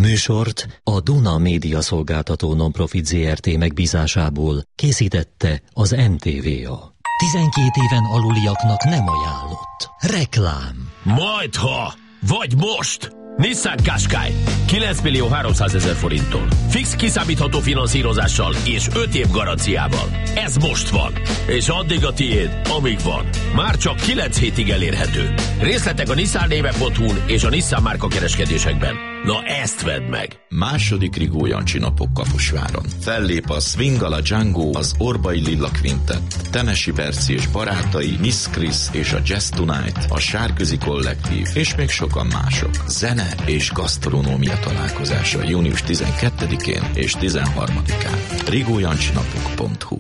műsort a Duna Média Szolgáltató Nonprofit Zrt. Megbízásából készítette az MTVA. 12 éven aluliaknak nem ajánlott. Reklám. Majdha, vagy most! Nissan Qashqai 9.300.000 forinttól. Fix kiszámítható finanszírozással és 5 év garanciával. Ez most van. És addig a tiéd, amíg van. Már csak 9 hétig elérhető. Részletek a nissannéve.hu-n és a Nissan márka kereskedésekben. Na ezt vedd meg! Második Rigó Jancsi napok Kaposváron. Fellép a Swingala Django, az Orbai Lilla Quintet, Temesi Berci és barátai, Miss Chris és a Jazz Tonight, a Sárközi Kollektív és még sokan mások. Zene és gasztronómia találkozása június 12-én és 13-án. rigójancsinapok.hu